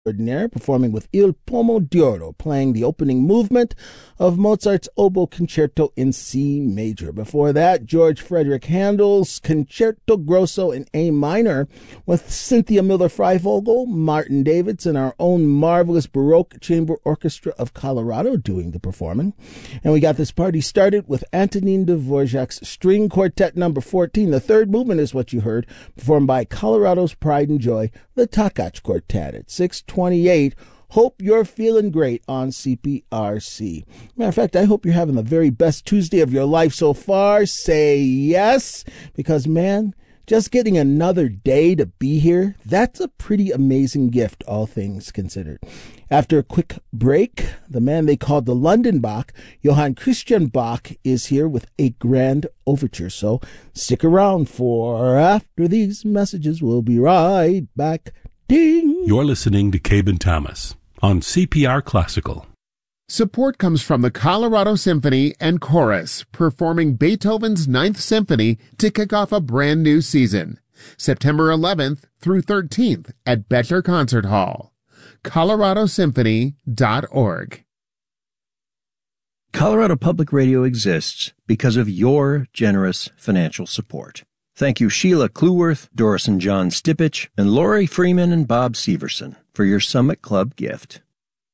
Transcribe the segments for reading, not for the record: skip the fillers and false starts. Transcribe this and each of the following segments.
Ordinaire, performing with Il Pomo d'Oro, playing the opening movement of Mozart's Oboe Concerto in C major. Before that, George Frederick Handel's Concerto Grosso in A minor, with Cynthia Miller-Freivogel, Martin Davids, and our own marvelous Baroque Chamber Orchestra of Colorado doing the performing. And we got this party started with Antonin Dvorak's String Quartet number 14. The third movement is what you heard, performed by Colorado's Pride and Joy, the Takach Quartet at 6:28. Hope you're feeling great on CPRC. Matter of fact, I hope you're having the very best Tuesday of your life so far. Say yes, because man, just getting another day to be here, that's a pretty amazing gift, all things considered. After a quick break, the man they called the London Bach, Johann Christian Bach, is here with a grand overture. So stick around for after these messages. We'll be right back. Ding! You're listening to Cabe and Thomas on CPR Classical. Support comes from the Colorado Symphony and Chorus, performing Beethoven's Ninth Symphony to kick off a brand new season. September 11th through 13th at Bettler Concert Hall. coloradosymphony.org. Colorado Public Radio exists because of your generous financial support. Thank you Sheila Cluworth, Doris and John Stipich, and Lori Freeman and Bob Severson for your Summit Club gift.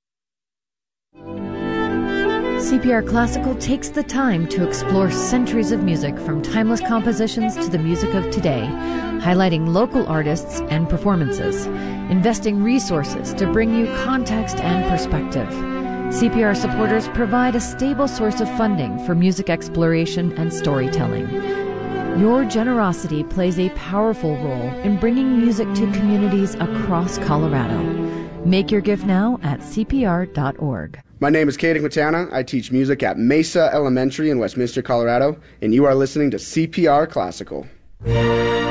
CPR Classical takes the time to explore centuries of music from timeless compositions to the music of today, highlighting local artists and performances, investing resources to bring you context and perspective. CPR supporters provide a stable source of funding for music exploration and storytelling. Your generosity plays a powerful role in bringing music to communities across Colorado. Make your gift now at CPR.org. My name is Caden Quintana. I teach music at Mesa Elementary in Westminster, Colorado, and you are listening to CPR Classical.